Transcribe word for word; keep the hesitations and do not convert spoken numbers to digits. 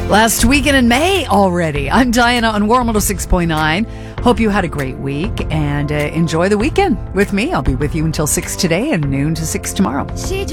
Last weekend in May already. I'm Diana on War one oh six point nine. Hope you had a great week and uh, enjoy the weekend with me. I'll be with you until six today and noon to six tomorrow. She